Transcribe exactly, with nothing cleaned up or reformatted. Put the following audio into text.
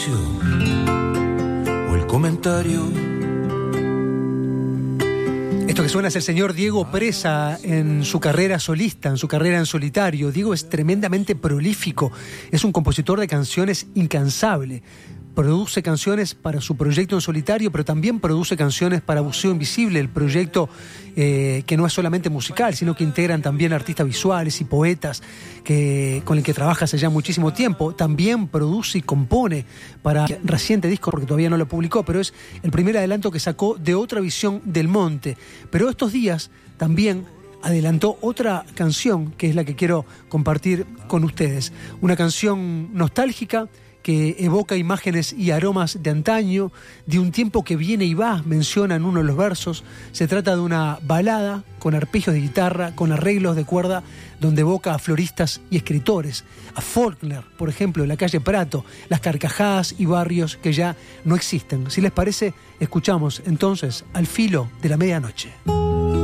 O el comentario. Esto que suena es el señor Diego Presa en su carrera solista, en su carrera en solitario. Diego es tremendamente prolífico, es un compositor de canciones incansable. Produce canciones para su proyecto en solitario, pero también produce canciones para Buceo Invisible, el proyecto eh, que no es solamente musical, sino que integran también artistas visuales y poetas que, con el que trabaja hace ya muchísimo tiempo. También produce y compone para reciente disco, porque todavía no lo publicó, pero es el primer adelanto que sacó de Otra Visión del Monte. Pero estos días también adelantó otra canción, que es la que quiero compartir con ustedes. Una canción nostálgica que evoca imágenes y aromas de antaño, de un tiempo que viene y va, menciona en uno de los versos. Se trata de una balada con arpegios de guitarra, con arreglos de cuerda, donde evoca a floristas y escritores, a Faulkner, por ejemplo, en la calle Prato, las carcajadas y barrios que ya no existen. Si les parece, escuchamos entonces Al filo de la medianoche.